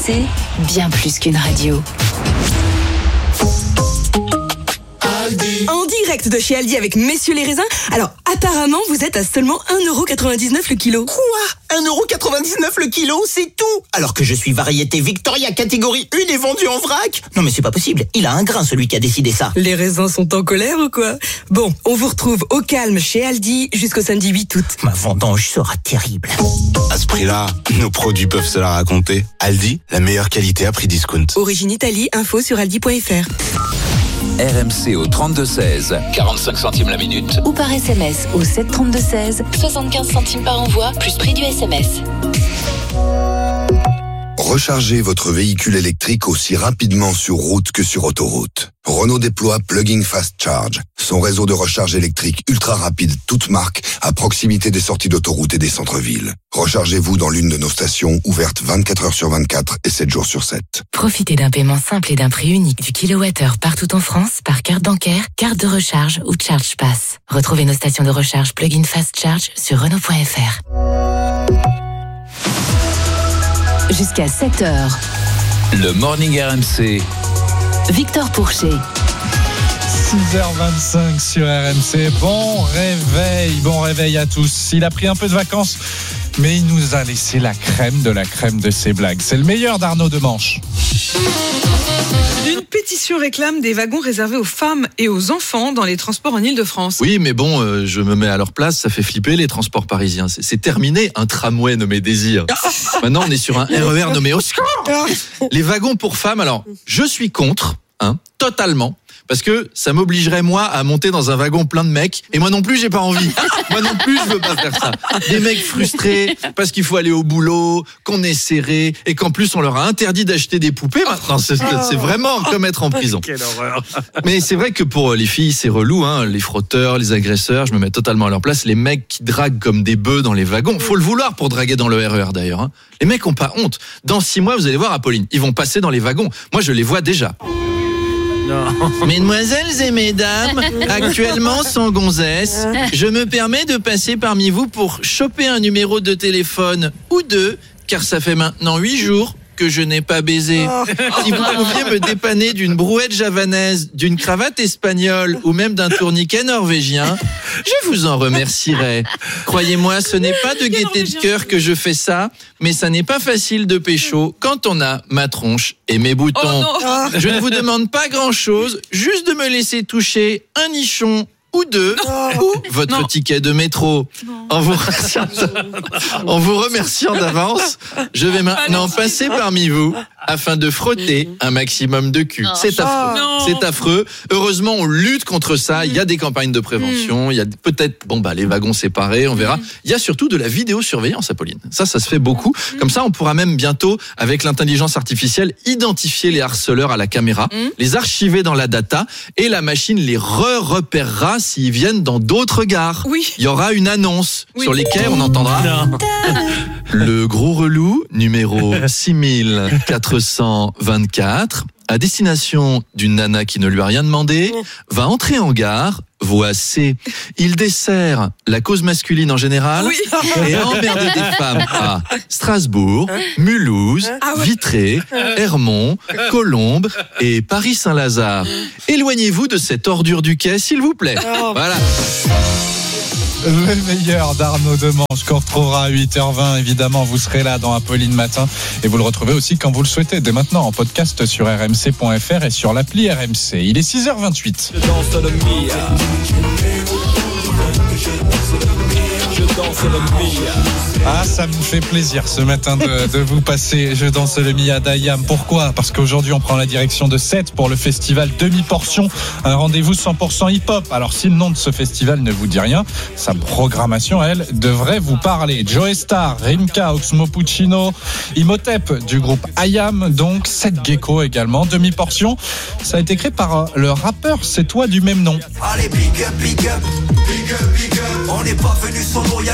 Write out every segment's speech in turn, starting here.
RMC, bien plus qu'une radio. En direct de chez Aldi avec Messieurs les raisins. Alors, apparemment, vous êtes à seulement 1,99€ le kilo. Quoi ? 1,99€ le kilo, c'est tout ? Alors que je suis variété Victoria catégorie 1 et vendu en vrac ? Non mais c'est pas possible, il a un grain celui qui a décidé ça. Les raisins sont en colère ou quoi ? Bon, on vous retrouve au calme chez Aldi jusqu'au samedi 8 août. Ma vendange sera terrible. À ce prix-là, nos produits peuvent se la raconter. Aldi, la meilleure qualité à prix discount. Origine Italie, info sur aldi.fr. RMC au 32-16, 45 centimes la minute. Ou par SMS au 732-16, 75 centimes par envoi, plus prix du SMS. Rechargez votre véhicule électrique aussi rapidement sur route que sur autoroute. Renault déploie Plug-in Fast Charge, son réseau de recharge électrique ultra rapide, toute marque, à proximité des sorties d'autoroute et des centres-villes. Rechargez-vous dans l'une de nos stations ouvertes 24 heures sur 24 et 7 jours sur 7. Profitez d'un paiement simple et d'un prix unique du kilowattheure partout en France par carte bancaire, carte de recharge ou Charge Pass. Retrouvez nos stations de recharge Plug-in Fast Charge sur Renault.fr. Jusqu'à 7h. Le Morning RMC. Victor Pourchet. 6h25 sur RMC. Bon réveil à tous. Il a pris un peu de vacances, mais il nous a laissé la crème de ses blagues. C'est le meilleur d'Arnaud Demanche. Une pétition réclame des wagons réservés aux femmes et aux enfants dans les transports en Ile-de-France. Oui, mais bon, je me mets à leur place, ça fait flipper les transports parisiens. C'est terminé, un tramway nommé Désir. Maintenant, on est sur un RER nommé Oscar. Les wagons pour femmes, alors, je suis contre, totalement. Parce que ça m'obligerait, moi, à monter dans un wagon plein de mecs. Et moi non plus, j'ai pas envie. Moi non plus, je veux pas faire ça. Des mecs frustrés parce qu'il faut aller au boulot, qu'on est serré, et qu'en plus, on leur a interdit d'acheter des poupées. Maintenant, c'est vraiment comme être en prison. Quelle horreur. Mais c'est vrai que pour les filles, c'est relou, les frotteurs, les agresseurs, je me mets totalement à leur place. Les mecs qui draguent comme des bœufs dans les wagons. Faut le vouloir pour draguer dans le RER, d'ailleurs. Les mecs ont pas honte. Dans 6 mois, vous allez voir, Apolline, ils vont passer dans les wagons. Moi, je les vois déjà. Non. Mesdemoiselles et mesdames, actuellement sans gonzesse, je me permets de passer parmi vous pour choper un numéro de téléphone ou deux, car ça fait maintenant 8 jours que je n'ai pas baisé. Si vous pouviez me dépanner d'une brouette javanaise, d'une cravate espagnole ou même d'un tourniquet norvégien, je vous en remercierais. Croyez-moi, ce n'est pas de gaieté de cœur que je fais ça, mais ça n'est pas facile de pécho quand on a ma tronche et mes boutons. Je ne vous demande pas grand-chose, juste de me laisser toucher un nichon ou deux, ou votre ticket de métro. En vous remerciant d'avance, je vais maintenant passer parmi vous afin de frotter un maximum de cul. C'est affreux. C'est affreux. Heureusement, on lutte contre ça. Il y a des campagnes de prévention. Il y a peut-être, les wagons séparés, on verra. Il y a surtout de la vidéosurveillance, Apolline. Ça se fait beaucoup. Comme ça, on pourra même bientôt, avec l'intelligence artificielle, identifier les harceleurs à la caméra, les archiver dans la data, et la machine les repérera s'ils viennent dans d'autres gares. Oui. Il y aura une annonce sur les quais, on entendra le gros relou numéro 6424 à destination d'une nana qui ne lui a rien demandé va entrer en gare. Voie C. Il dessert la cause masculine en général et a emmerdé des femmes à Strasbourg, Mulhouse, Vitré, Hermont, Colombes et Paris-Saint-Lazare. Éloignez-vous de cette ordure du quai, s'il vous plaît. Voilà. Le meilleur d'Arnaud Demanche qu'on retrouvera à 8h20. Évidemment, vous serez là dans Apolline Matin et vous le retrouvez aussi quand vous le souhaitez dès maintenant en podcast sur rmc.fr et sur l'appli RMC. Il est 6h28. Je danse le Mia. Je danse le Mia. Ah, ça me fait plaisir ce matin de vous passer Je danse le Mia d'Ayam. Pourquoi ? Parce qu'aujourd'hui on prend la direction de Sète pour le festival Demi-Portion, un rendez-vous 100% hip-hop. Alors si le nom de ce festival ne vous dit rien, sa programmation, elle, devrait vous parler. Joe Star, Rimka, Oxmo Puccino, Imhotep du groupe Ayam, donc Sète Gecko également. Demi-Portion, ça a été créé par le rappeur C'est Toi du même nom. Allez, big up, big up, big up, big up. On n'est pas venu sans l'eau, y'a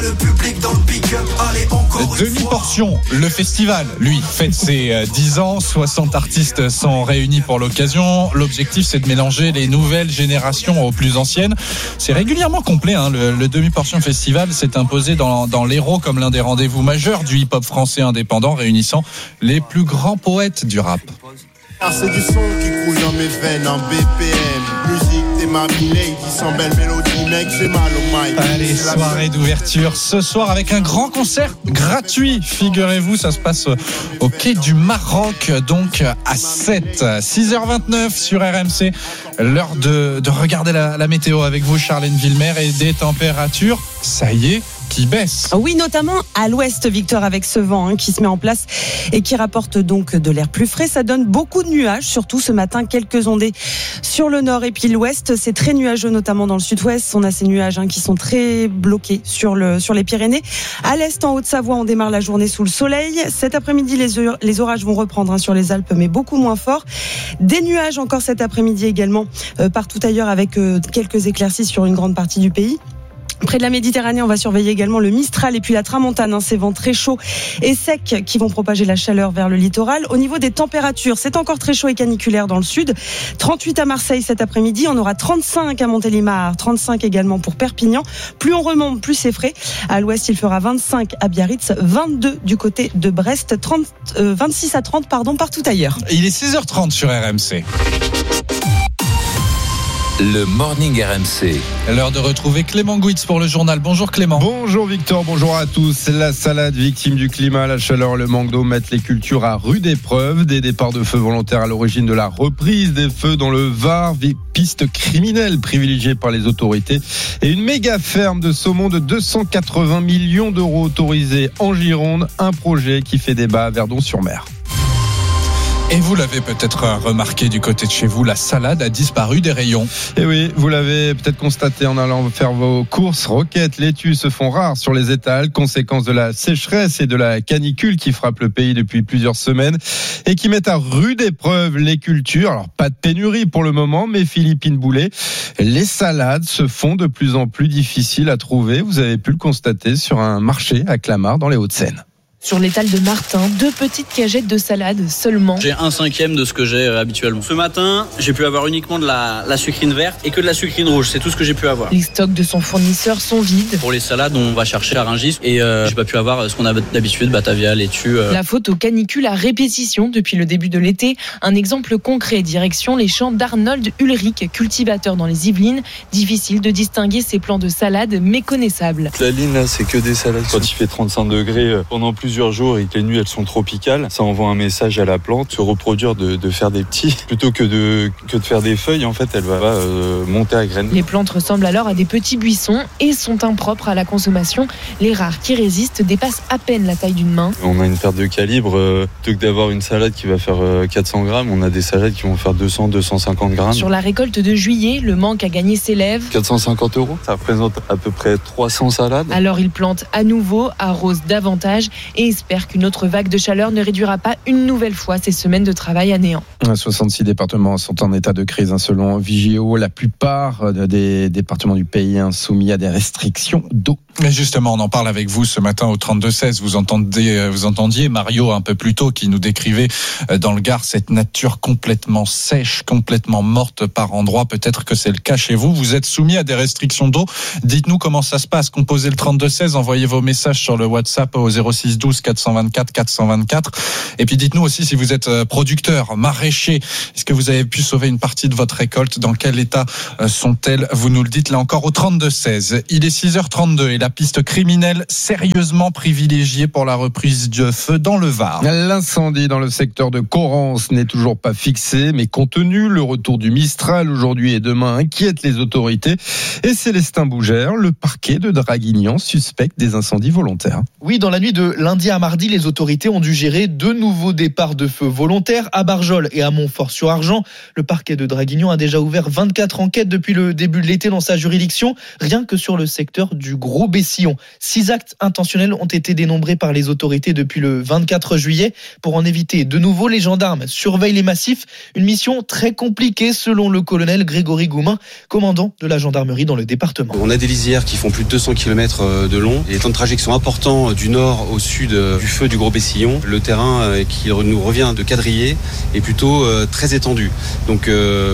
le public dans le pick-up. Allez, encore une Demi-portion, le festival, lui, fête ses 10 ans. 60 artistes sont réunis pour l'occasion. L'objectif, c'est de mélanger les nouvelles générations aux plus anciennes. C'est régulièrement complet, hein. Le demi-portion festival s'est imposé dans l'Hérault comme l'un des rendez-vous majeurs du hip-hop français indépendant, réunissant les plus grands poètes du rap. C'est du son qui coule dans mes veines en BPM. Musique, t'es ma lady, sans belle mélodie, mec, j'ai mal au mic. Allez, soirée d'ouverture ce soir avec un grand concert gratuit. Figurez-vous, ça se passe au Quai du Maroc, donc à 7. 6h29 sur RMC. L'heure de regarder la météo avec vous, Charlène Villemer, et des températures, ça y est, qui baisse. Oui, notamment à l'ouest, Victor, avec ce vent qui se met en place et qui rapporte donc de l'air plus frais. Ça donne beaucoup de nuages, surtout ce matin, quelques ondées sur le nord et puis l'ouest. C'est très nuageux, notamment dans le sud-ouest. On a ces nuages qui sont très bloqués sur les Pyrénées. À l'est, en Haute-Savoie, on démarre la journée sous le soleil. Cet après-midi, les orages vont reprendre sur les Alpes, mais beaucoup moins forts. Des nuages encore cet après-midi également, partout ailleurs, avec quelques éclaircies sur une grande partie du pays. Près de la Méditerranée, on va surveiller également le Mistral et puis la Tramontane, ces vents très chauds et secs qui vont propager la chaleur vers le littoral. Au niveau des températures, c'est encore très chaud et caniculaire dans le sud. 38 à Marseille cet après-midi, on aura 35 à Montélimar, 35 également pour Perpignan. Plus on remonte, plus c'est frais. À l'ouest, il fera 25 à Biarritz, 22 du côté de Brest, 26 à 30 partout ailleurs. Il est 6h30 sur RMC. Le Morning RMC. L'heure de retrouver Clément Gouitz pour le journal. Bonjour Clément. Bonjour Victor, bonjour à tous. La salade, victime du climat, la chaleur, le manque d'eau mettent les cultures à rude épreuve. Des départs de feu volontaires à l'origine de la reprise des feux dans le Var, piste criminelle privilégiée par les autorités. Et une méga ferme de saumon de 280 millions d'euros autorisée en Gironde. Un projet qui fait débat à Verdon-sur-Mer. Et vous l'avez peut-être remarqué du côté de chez vous, la salade a disparu des rayons. Et oui, vous l'avez peut-être constaté en allant faire vos courses. Roquettes, laitues se font rares sur les étals, conséquence de la sécheresse et de la canicule qui frappe le pays depuis plusieurs semaines et qui mettent à rude épreuve les cultures. Alors, pas de pénurie pour le moment, mais Philippine Boulet, les salades se font de plus en plus difficiles à trouver. Vous avez pu le constater sur un marché à Clamart dans les Hauts-de-Seine. Sur l'étal de Martin, 2 petites cagettes de salade seulement. J'ai 1/5 de ce que j'ai habituellement. Ce matin, j'ai pu avoir uniquement de la sucrine verte et que de la sucrine rouge. C'est tout ce que j'ai pu avoir. Les stocks de son fournisseur sont vides. Pour les salades, on va chercher à Rungis et j'ai pas pu avoir ce qu'on a d'habitude, batavia, laitue. La faute aux canicules à répétition depuis le début de l'été. Un exemple concret, direction les champs d'Arnold Ulrich, cultivateur dans les Yvelines. Difficile de distinguer ces plants de salade méconnaissables. La ligne là, c'est que des salades. Quand il fait 35 degrés pendant plusieurs jours et que les nuits elles sont tropicales, ça envoie un message à la plante, se reproduire de faire des petits plutôt que de faire des feuilles. En fait, elle va monter à graines. Les plantes ressemblent alors à des petits buissons et sont impropres à la consommation. Les rares qui résistent dépassent à peine la taille d'une main. On a une perte de calibre. Plutôt que d'avoir une salade qui va faire 400 grammes, on a des salades qui vont faire 200-250 grammes. Sur la récolte de juillet, le manque à gagner s'élève. 450 €, ça représente à peu près 300 salades. Alors ils plantent à nouveau, arrosent davantage et espèrent qu'une autre vague de chaleur ne réduira pas une nouvelle fois ces semaines de travail à néant. 66 départements sont en état de crise selon Vigéo. La plupart des départements du pays soumis à des restrictions d'eau. Mais justement, on en parle avec vous ce matin au 32-16. Vous entendiez Mario un peu plus tôt qui nous décrivait dans le Gard cette nature complètement sèche, complètement morte par endroits. Peut-être que c'est le cas chez vous. Vous êtes soumis à des restrictions d'eau. Dites-nous comment ça se passe. Composez le 32-16, envoyez vos messages sur le WhatsApp au 06 12 424 424. Et puis dites-nous aussi si vous êtes producteur, maraîcher. Est-ce que vous avez pu sauver une partie de votre récolte? Dans quel état sont-elles? Vous nous le dites là encore au 32-16. Il est 6h32 et la piste criminelle sérieusement privilégiée pour la reprise de feu dans le Var. L'incendie dans le secteur de Corrence n'est toujours pas fixé, mais contenu. Le retour du Mistral aujourd'hui et demain inquiète les autorités. Et Célestin Bougère, le parquet de Draguignan suspecte des incendies volontaires. Oui, dans la nuit de lundi lundi à mardi, les autorités ont dû gérer 2 nouveaux départs de feu volontaires à Barjol et à Montfort-sur-Argent. Le parquet de Draguignan a déjà ouvert 24 enquêtes depuis le début de l'été dans sa juridiction, rien que sur le secteur du Gros Bessillon. 6 actes intentionnels ont été dénombrés par les autorités depuis le 24 juillet. Pour en éviter de nouveau, les gendarmes surveillent les massifs. Une mission très compliquée selon le colonel Grégory Goumin, commandant de la gendarmerie dans le département. On a des lisières qui font plus de 200 km de long. Les temps de trajet qui sont importants du nord au sud du feu du Gros Bessillon. Le terrain qui nous revient de quadriller est plutôt très étendu. Donc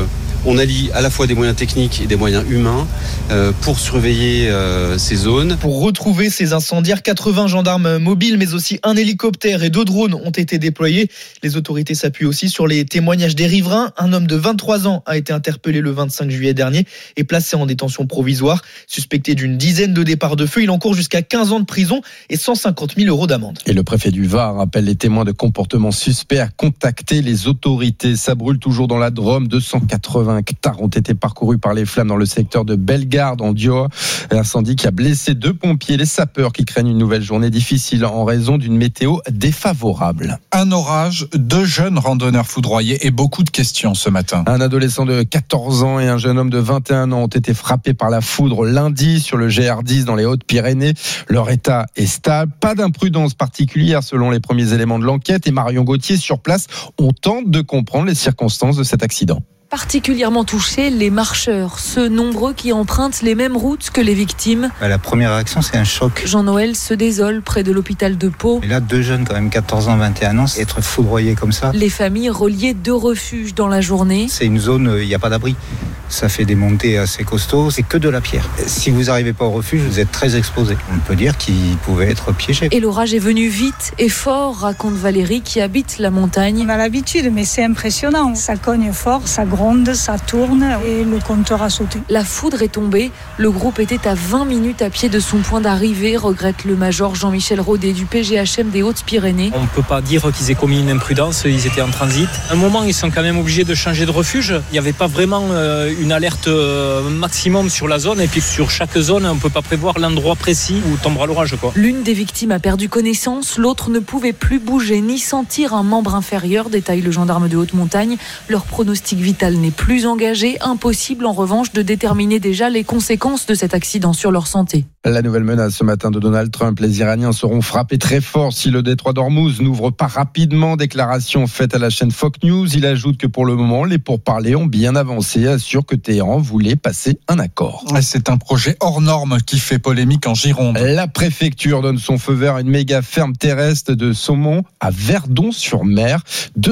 on allie à la fois des moyens techniques et des moyens humains pour surveiller ces zones. Pour retrouver ces incendiaires, 80 gendarmes mobiles, mais aussi un hélicoptère et 2 drones ont été déployés. Les autorités s'appuient aussi sur les témoignages des riverains. Un homme de 23 ans a été interpellé le 25 juillet dernier et placé en détention provisoire. Suspecté d'une dizaine de départs de feu, il encourt jusqu'à 15 ans de prison et 150 000 € d'amende. Et le préfet du Var appelle les témoins de comportements suspects à contacter les autorités. Ça brûle toujours dans la Drôme. 280 hectares ont été parcourus par les flammes dans le secteur de Bellegarde en Diois. Incendie qui a blessé 2 pompiers, les sapeurs qui craignent une nouvelle journée difficile en raison d'une météo défavorable. Un orage, 2 jeunes randonneurs foudroyés et beaucoup de questions ce matin. Un adolescent de 14 ans et un jeune homme de 21 ans ont été frappés par la foudre lundi sur le GR10 dans les Hautes-Pyrénées. Leur état est stable, pas d'imprudence particulière selon les premiers éléments de l'enquête. Et Marion Gauthier, sur place, on tente de comprendre les circonstances de cet accident. Particulièrement touchés, les marcheurs, ceux nombreux qui empruntent les mêmes routes que les victimes. La première réaction, c'est un choc. Jean-Noël se désole près de l'hôpital de Pau. Et là, 2 jeunes, quand même 14 ans, 21 ans, être foudroyés comme ça. Les familles reliées 2 refuges dans la journée. C'est une zone, il n'y a pas d'abri. Ça fait des montées assez costauds, c'est que de la pierre. Si vous n'arrivez pas au refuge, vous êtes très exposé. On peut dire qu'ils pouvaient être piégés. Et l'orage est venu vite et fort, raconte Valérie qui habite la montagne. On a l'habitude, mais c'est impressionnant. Ça cogne fort, ça gronde, ça tourne et le compteur a sauté. La foudre est tombée. Le groupe était à 20 minutes à pied de son point d'arrivée, regrette le major Jean-Michel Rodet du PGHM des Hautes-Pyrénées. On ne peut pas dire qu'ils aient commis une imprudence, ils étaient en transit. À un moment, ils sont quand même obligés de changer de refuge. Il n'y avait pas vraiment une alerte maximum sur la zone et puis sur chaque zone, on ne peut pas prévoir l'endroit précis où tombera l'orage. L'une des victimes a perdu connaissance, l'autre ne pouvait plus bouger ni sentir un membre inférieur, détaille le gendarme de haute montagne. Leur pronostic vital n'est plus engagé, impossible en revanche de déterminer déjà les conséquences de cet accident sur leur santé. La nouvelle menace ce matin de Donald Trump, les Iraniens seront frappés très fort si le détroit d'Ormuz n'ouvre pas rapidement. Déclaration faite à la chaîne Fox News. Il ajoute que pour le moment, les pourparlers ont bien avancé, assure que Téhéran voulait passer un accord. C'est un projet hors norme qui fait polémique en Gironde. La préfecture donne son feu vert à une méga ferme terrestre de saumon à Verdon-sur-Mer.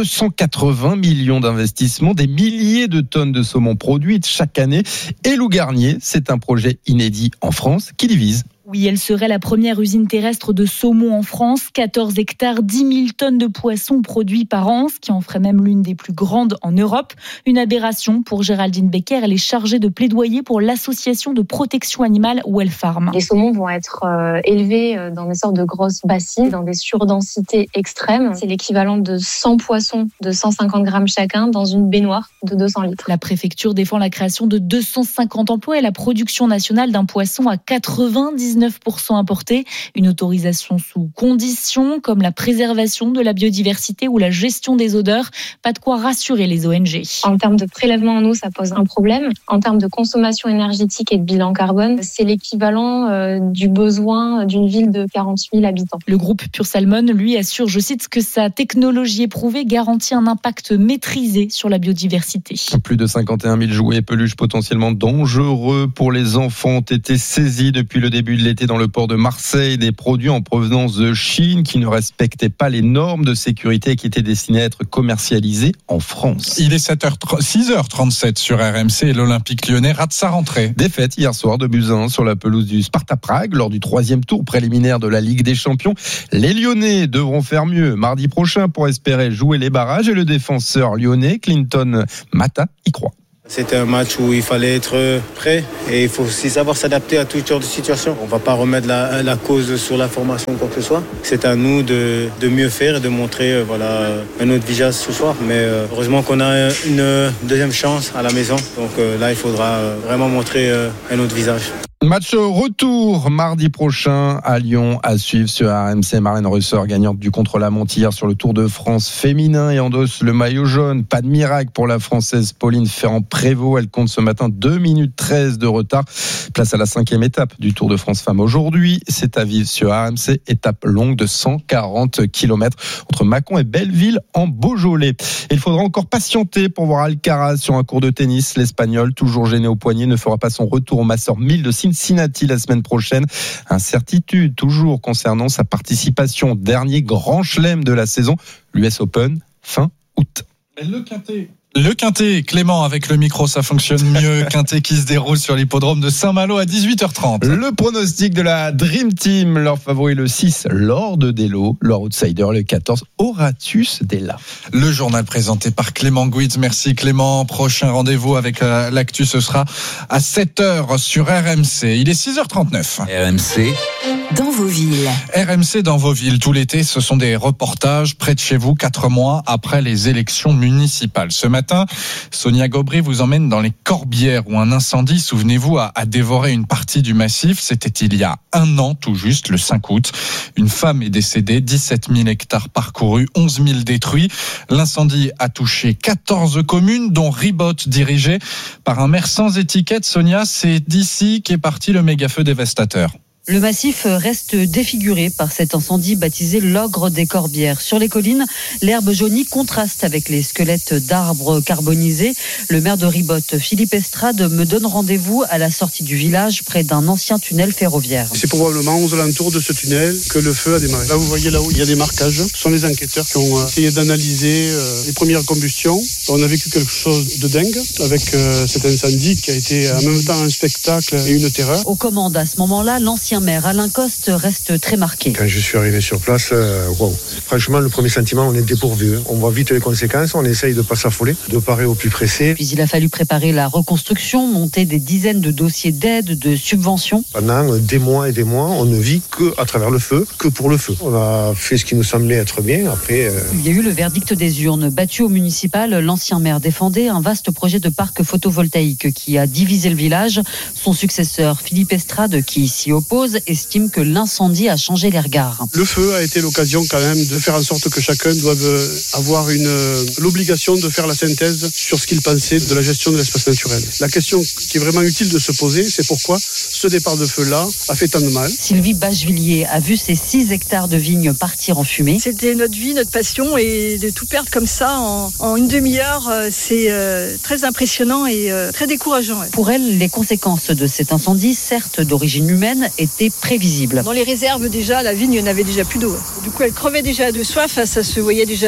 280 millions d'investissements, des milliers de tonnes de saumon produites chaque année. Et Lou Garnier, c'est un projet inédit en France qui divise. Oui, elle serait la première usine terrestre de saumon en France. 14 hectares, 10 000 tonnes de poissons produits par an, ce qui en ferait même l'une des plus grandes en Europe. Une aberration pour Géraldine Becker. Elle est chargée de plaidoyer pour l'association de protection animale Wellfarm. Les saumons vont être élevés dans des sortes de grosses bassines, dans des surdensités extrêmes. C'est l'équivalent de 100 poissons de 150 grammes chacun dans une baignoire de 200 litres. La préfecture défend la création de 250 emplois et la production nationale d'un poisson à 99% importé. Une autorisation sous conditions comme la préservation de la biodiversité ou la gestion des odeurs. Pas de quoi rassurer les ONG. En termes de prélèvement en eau, ça pose un problème. En termes de consommation énergétique et de bilan carbone, c'est l'équivalent du besoin d'une ville de 40 000 habitants. Le groupe Pure Salmon, lui, assure, je cite, que sa technologie éprouvée garantit un impact maîtrisé sur la biodiversité. Plus de 51 000 jouets et peluches potentiellement dangereux pour les enfants ont été saisis depuis le début de l'été dans le port de Marseille. Des produits en provenance de Chine qui ne respectaient pas les normes de sécurité et qui étaient destinés à être commercialisés en France. Il est 6h37 sur RMC et l'Olympique lyonnais rate sa rentrée. Défaite hier soir de Buzyn sur la pelouse du Sparta Prague lors du 3e tour préliminaire de la Ligue des Champions. Les Lyonnais devront faire mieux mardi prochain pour espérer jouer les barrages et le défenseur lyonnais Clinton Mata y croit. C'était un match où il fallait être prêt et il faut aussi savoir s'adapter à tout genre de situation. On ne va pas remettre la cause sur la formation ou quoi que ce soit. C'est à nous de mieux faire et de montrer un autre visage ce soir. Mais heureusement qu'on a une deuxième chance à la maison. Donc là, il faudra vraiment montrer un autre visage. Match retour mardi prochain à Lyon à suivre sur RMC. Marlène Russeur, gagnante du contre-la-montre hier sur le Tour de France féminin et endosse le maillot jaune. Pas de miracle pour la Française Pauline Ferrand-Prévot. Elle compte ce matin 2 minutes 13 de retard. Place à la 5e étape du Tour de France Femmes. Aujourd'hui, c'est à vivre sur RMC. Étape longue de 140 km entre Mâcon et Belleville en Beaujolais. Il faudra encore patienter pour voir Alcaraz sur un court de tennis. L'Espagnol, toujours gêné au poignet, ne fera pas son retour au Master 1000 de Cincinnati la semaine prochaine. Incertitude toujours concernant sa participation au dernier grand chelem de la saison, l'US Open, fin août. Le Quintet, Clément, avec le micro, ça fonctionne mieux. Quintet qui se déroule sur l'hippodrome de Saint-Malo à 18h30. Le pronostic de la Dream Team, leur favori le 6, Lord Dello, leur outsider le 14, Horatius Della. Le journal présenté par Clément Gouitz. Merci Clément. Prochain rendez-vous avec l'actu, ce sera à 7h sur RMC. Il est 6h39. RMC. Dans vos villes. RMC dans vos villes. Tout l'été, ce sont des reportages près de chez vous, 4 mois après les élections municipales. Ce matin, Sonia Gobry vous emmène dans les Corbières où un incendie, souvenez-vous, a dévoré une partie du massif. C'était il y a 1 an tout juste, le 5 août. Une femme est décédée, 17 000 hectares parcourus, 11 000 détruits. L'incendie a touché 14 communes, dont Ribotte, dirigée par un maire sans étiquette. Sonia, c'est d'ici qu'est parti le méga-feu dévastateur. Le massif reste défiguré par cet incendie baptisé l'ogre des Corbières. Sur les collines, l'herbe jaunie contraste avec les squelettes d'arbres carbonisés. Le maire de Ribotte, Philippe Estrade, me donne rendez-vous à la sortie du village, près d'un ancien tunnel ferroviaire. C'est probablement aux alentours de ce tunnel que le feu a démarré. Là, vous voyez là où il y a des marquages. Ce sont les enquêteurs qui ont essayé d'analyser les premières combustions. On a vécu quelque chose de dingue avec cet incendie qui a été en même temps un spectacle et une terreur. Aux commandes à ce moment-là, l'ancien maire Alain Coste reste très marqué. Quand je suis arrivé sur place, wow. Franchement, le premier sentiment, on est dépourvu. On voit vite les conséquences, on essaye de ne pas s'affoler, de parer au plus pressé. Puis il a fallu préparer la reconstruction, monter des dizaines de dossiers d'aide, de subventions. Pendant des mois et des mois, on ne vit qu'à travers le feu, que pour le feu. On a fait ce qui nous semblait être bien. Après, Il y a eu le verdict des urnes. Battu au municipal, l'ancien maire défendait un vaste projet de parc photovoltaïque qui a divisé le village. Son successeur, Philippe Estrade, qui s'y oppose, estime que l'incendie a changé les regards. Le feu a été l'occasion quand même de faire en sorte que chacun doive avoir l'obligation de faire la synthèse sur ce qu'il pensait de la gestion de l'espace naturel. La question qui est vraiment utile de se poser, c'est pourquoi ce départ de feu-là a fait tant de mal. Sylvie Bachevilliers a vu ses 6 hectares de vignes partir en fumée. C'était notre vie, notre passion, et de tout perdre comme ça en une demi-heure, c'est très impressionnant et très décourageant. Ouais. Pour elle, les conséquences de cet incendie, certes d'origine humaine, étaient prévisibles. Dans les réserves déjà, la vigne n'avait déjà plus d'eau. Du coup, elle crevait déjà de soif, ça se voyait déjà